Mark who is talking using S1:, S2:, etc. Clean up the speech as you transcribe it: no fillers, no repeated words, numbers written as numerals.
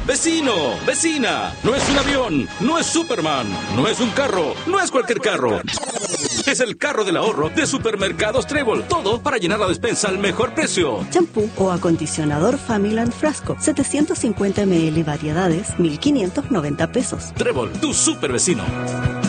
S1: Vecino, vecina, no es un avión, no es Superman, no es un carro, no es cualquier carro. Es el carro del ahorro de Supermercados Trébol. Todo para llenar la despensa al mejor precio.
S2: Champú o acondicionador Family and Frasco, 750 ml y variedades, 1.590 pesos.
S1: Trébol, tu super vecino.